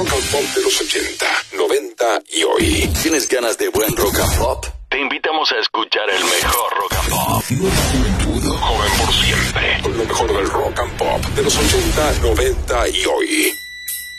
rock and pop de los 80, 90 y hoy. ¿Tienes ganas de buen rock and pop? Te invitamos a escuchar el mejor rock and pop. Nueva juventud, joven por siempre. Con lo mejor del rock and pop de los 80, 90 y hoy.